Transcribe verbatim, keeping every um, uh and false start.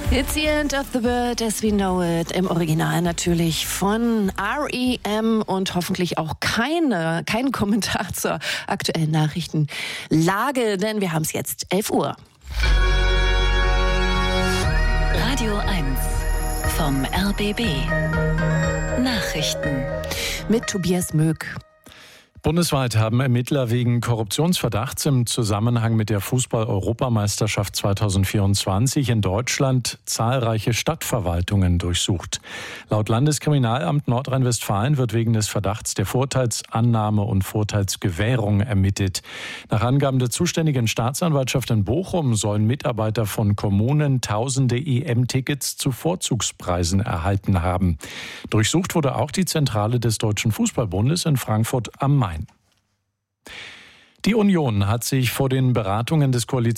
It's the end of the world as we know it. Im Original natürlich von R E M und hoffentlich auch keine, kein Kommentar zur aktuellen Nachrichtenlage, denn wir haben es jetzt elf Uhr. Radio eins vom R B B. Nachrichten mit Tobias Möck. Bundesweit haben Ermittler wegen Korruptionsverdachts im Zusammenhang mit der Fußball-Europameisterschaft zweitausendvierundzwanzig in Deutschland zahlreiche Stadtverwaltungen durchsucht. Laut Landeskriminalamt Nordrhein-Westfalen wird wegen des Verdachts der Vorteilsannahme und Vorteilsgewährung ermittelt. Nach Angaben der zuständigen Staatsanwaltschaft in Bochum sollen Mitarbeiter von Kommunen tausende E M-Tickets zu Vorzugspreisen erhalten haben. Durchsucht wurde auch die Zentrale des Deutschen Fußballbundes in Frankfurt am Main. Die Union hat sich vor den Beratungen des Koalitionspartners